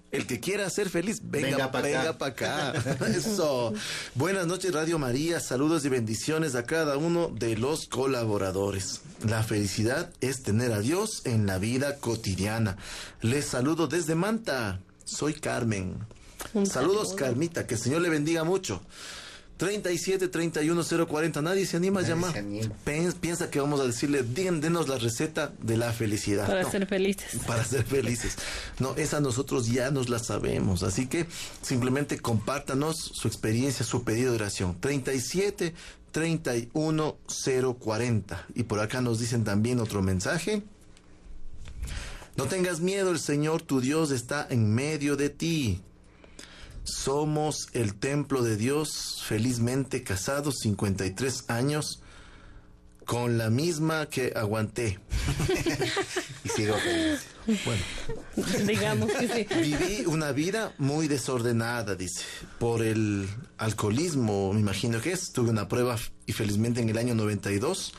El que quiera ser feliz, venga para acá. Eso. Buenas noches, Radio María. Saludos y bendiciones a cada uno de los colaboradores. La felicidad es tener a Dios en la vida cotidiana. Les saludo desde Manta. Soy Carmen. Saludos, Carmita. Que el Señor le bendiga mucho. 37-31-040. Nadie se anima a llamar. Piensa que vamos a decirle, denos la receta de la felicidad. Para ser felices. Para ser felices. No, esa nosotros ya nos la sabemos. Así que simplemente compártanos su experiencia, su pedido de oración. 37-31-040. Y por acá nos dicen también otro mensaje. No tengas miedo, el Señor tu Dios está en medio de ti. Somos el templo de Dios, felizmente casados, 53 años, con la misma que aguanté. Y sigo feliz. Bueno, digamos que sí. Viví una vida muy desordenada, dice, por el alcoholismo, me imagino que es. Tuve una prueba y felizmente en el año 92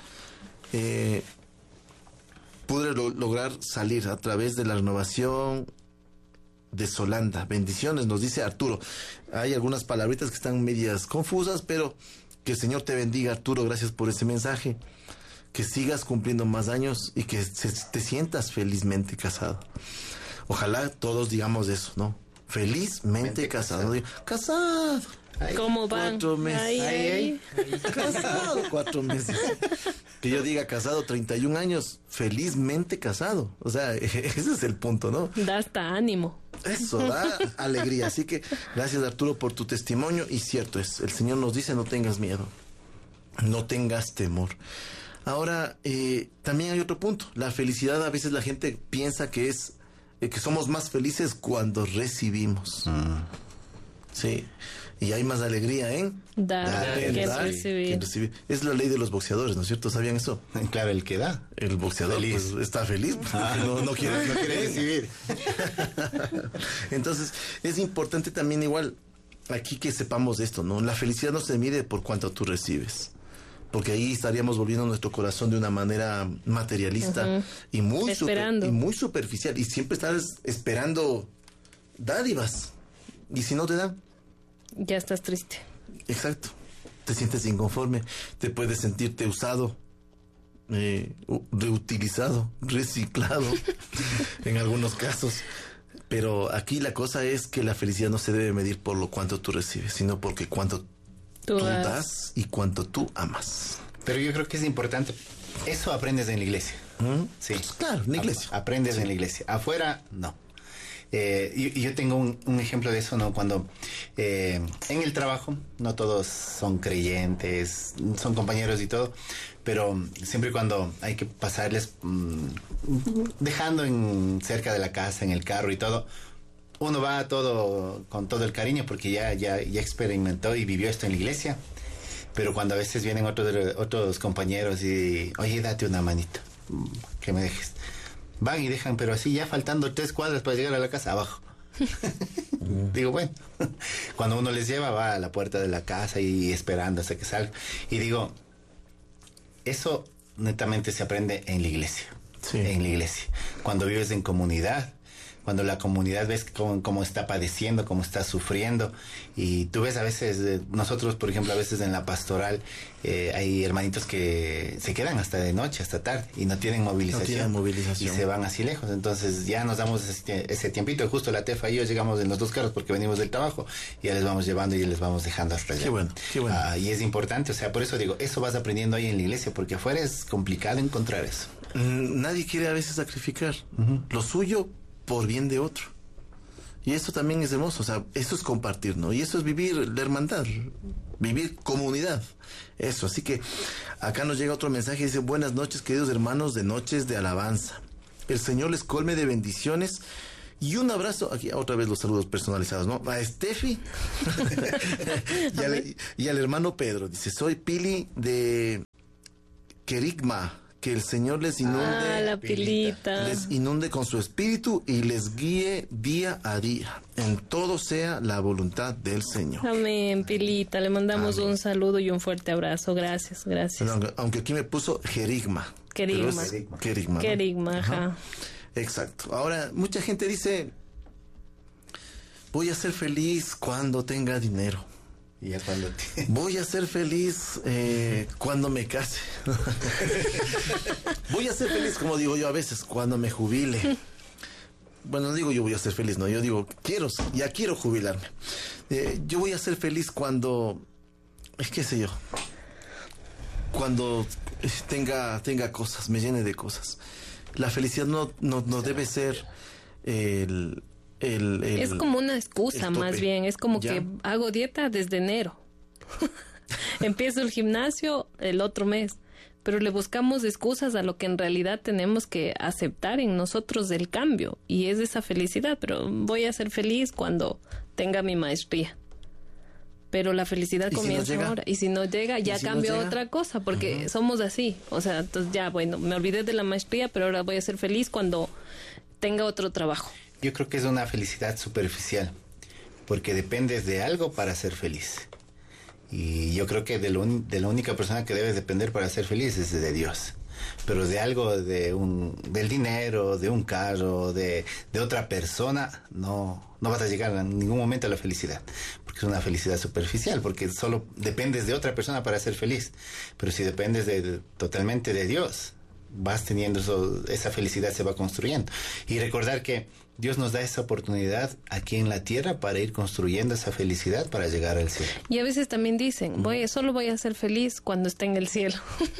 pude lograr salir a través de la renovación de Solanda. Bendiciones, nos dice Arturo. Hay algunas palabritas que están medias confusas, pero que el Señor te bendiga, Arturo. Gracias por ese mensaje. Que sigas cumpliendo más años y que te sientas felizmente casado. Ojalá todos digamos eso, ¿no? Felizmente casado. Casado. ¿Cómo van? 4 meses. Ahí. Casado 4 meses. Que yo diga casado 31 años, felizmente casado. O sea, ese es el punto, ¿no? Da hasta ánimo. Eso, da alegría. Así que gracias, Arturo, por tu testimonio. Y cierto es, el Señor nos dice, no tengas miedo, no tengas temor. Ahora, también hay otro punto. La felicidad, a veces la gente piensa que es que somos más felices cuando recibimos. Sí. Y hay más alegría en dar que recibir. Es la ley de los boxeadores, ¿no es cierto? ¿Sabían eso? Claro, el que da. El boxeador feliz. Pues, está feliz porque no quiere recibir. Entonces, es importante también igual aquí que sepamos esto, ¿no? La felicidad no se mide por cuánto tú recibes. Porque ahí estaríamos volviendo nuestro corazón de una manera materialista y muy superficial. Y siempre estás esperando dádivas. Y si no te dan, ya estás triste. Exacto. Te sientes inconforme, te puedes sentirte usado, reutilizado, reciclado en algunos casos. Pero aquí la cosa es que la felicidad no se debe medir por lo cuánto tú recibes, sino porque cuánto tú das y cuánto tú amas. Pero yo creo que es importante. Eso aprendes en la iglesia. Sí. Claro, en la iglesia. Aprendes en la iglesia. Afuera, no. Yo tengo un ejemplo de eso, ¿no? Cuando en el trabajo, no todos son creyentes, son compañeros y todo, pero siempre cuando hay que pasarles dejando cerca de la casa, en el carro y todo, uno va con todo el cariño porque ya experimentó y vivió esto en la iglesia. Pero cuando a veces vienen otros compañeros y, oye, date una manito, que me dejes. Van y dejan, pero así ya faltando 3 cuadras para llegar a la casa, abajo. Digo, bueno, cuando uno les lleva, va a la puerta de la casa y esperando hasta que salga. Y digo, eso netamente se aprende en la iglesia. Sí. En la iglesia. Cuando vives en comunidad, cuando la comunidad ves cómo está padeciendo, cómo está sufriendo, y tú ves a veces, nosotros por ejemplo a veces en la pastoral hay hermanitos que se quedan hasta de noche, hasta tarde, y no tienen movilización, y se van así lejos. Entonces ya nos damos ese tiempito, justo la Tefa y yo llegamos en los 2 carros porque venimos del trabajo, y ya les vamos llevando y les vamos dejando hasta allá. Qué bueno. Y es importante, o sea, por eso digo, eso vas aprendiendo ahí en la iglesia, porque afuera es complicado encontrar eso. Nadie quiere a veces sacrificar lo suyo por bien de otro. Y eso también es hermoso, o sea, eso es compartir, ¿no? Y eso es vivir la hermandad, vivir comunidad. Eso, así que acá nos llega otro mensaje, dice, buenas noches, queridos hermanos de Noches de Alabanza. El Señor les colme de bendiciones y un abrazo, aquí otra vez los saludos personalizados, ¿no? A Steffi y al hermano Pedro. Dice, soy Pili de Querigma. Que el Señor les inunde, la pilita. Les inunde con su espíritu y les guíe día a día. En todo sea la voluntad del Señor. Amén, Pilita. Le mandamos un saludo y un fuerte abrazo. Gracias. Pero aunque aquí me puso Querigma. Querigma, ¿no? Ajá. Exacto. Ahora, mucha gente dice, voy a ser feliz cuando tenga dinero. Y ya cuando voy a ser feliz cuando me case. Voy a ser feliz, como digo yo a veces, cuando me jubile. Bueno, no digo yo voy a ser feliz, no, yo digo ya quiero jubilarme. Yo voy a ser feliz cuando, qué sé yo, cuando tenga cosas, me llene de cosas. La felicidad no debe ser es como una excusa más bien, es como ¿ya? Que hago dieta desde enero. Empiezo el gimnasio el otro mes, pero le buscamos excusas a lo que en realidad tenemos que aceptar en nosotros del cambio, y es esa felicidad. Pero voy a ser feliz cuando tenga mi maestría. Pero la felicidad comienza ahora. Y si no llega, ya cambio otra cosa, porque somos así. O sea, entonces ya, bueno, me olvidé de la maestría, pero ahora voy a ser feliz cuando tenga otro trabajo. Yo creo que es una felicidad superficial, porque dependes de algo para ser feliz. Y yo creo que de la única persona que debes depender para ser feliz es de Dios. Pero de algo, del dinero, de un carro, de otra persona, no vas a llegar en ningún momento a la felicidad. Porque es una felicidad superficial, porque solo dependes de otra persona para ser feliz. Pero si dependes totalmente de Dios, vas teniendo esa felicidad, se va construyendo. Y recordar que Dios nos da esa oportunidad aquí en la tierra para ir construyendo esa felicidad para llegar al cielo. Y a veces también dicen, solo voy a ser feliz cuando esté en el cielo.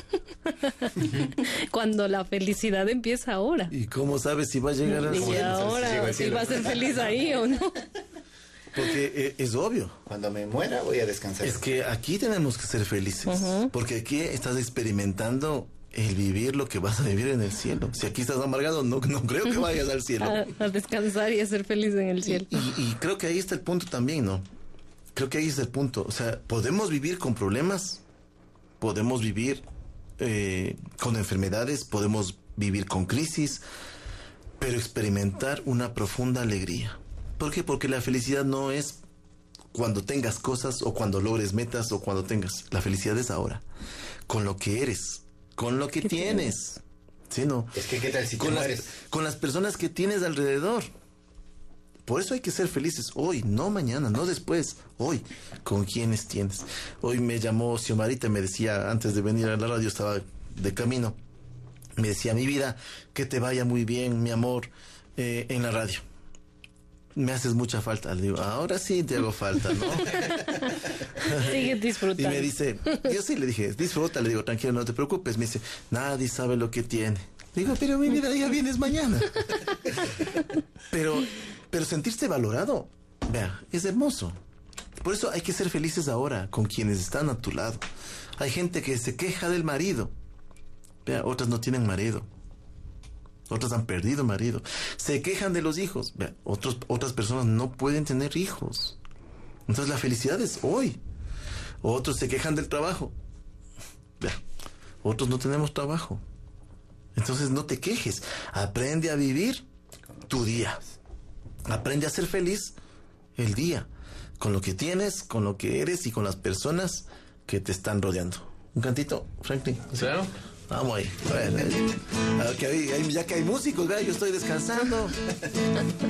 Cuando la felicidad empieza ahora. ¿Y cómo sabes si va a llegar al cielo? Y ahora, si va a ser feliz ahí o no. Porque es obvio. Cuando me muera voy a descansar. Es que aquí tenemos que ser felices. Porque aquí estás experimentando el vivir lo que vas a vivir en el cielo. Si aquí estás amargado, no creo que vayas al cielo. A descansar y a ser feliz en el cielo. Y creo que ahí está el punto también, ¿no? Creo que ahí está el punto. O sea, podemos vivir con problemas, podemos vivir con enfermedades, podemos vivir con crisis, pero experimentar una profunda alegría. ¿Por qué? Porque la felicidad no es cuando tengas cosas o cuando logres metas o cuando tengas. La felicidad es ahora, con lo que eres, con lo que tienes. ¿Sí, no? Es que ¿qué tal si con las personas que tienes alrededor? Por eso hay que ser felices hoy, no mañana, no después, hoy, con quienes tienes. Hoy me llamó Xiomarita, me decía, antes de venir a la radio, estaba de camino, me decía, mi vida, que te vaya muy bien, mi amor, en la radio. Me haces mucha falta. Le digo, ahora sí te hago falta, ¿no? Sigue disfrutando. Y me dice, yo sí le dije, disfruta, le digo, tranquilo, no te preocupes. Me dice, nadie sabe lo que tiene. Le digo, pero mi vida, ya vienes mañana. Pero sentirse valorado, vea, es hermoso. Por eso hay que ser felices ahora con quienes están a tu lado. Hay gente que se queja del marido. Vea, otras no tienen marido. Otras han perdido marido. Se quejan de los hijos. Vea, otras personas no pueden tener hijos. Entonces la felicidad es hoy. Otros se quejan del trabajo. Vea, otros no tenemos trabajo. Entonces no te quejes. Aprende a vivir tu día. Aprende a ser feliz el día. Con lo que tienes, con lo que eres y con las personas que te están rodeando. Un cantito, Franklin. Claro. Vamos ahí. Bueno, ya que hay músicos, ¿verdad? Yo estoy descansando.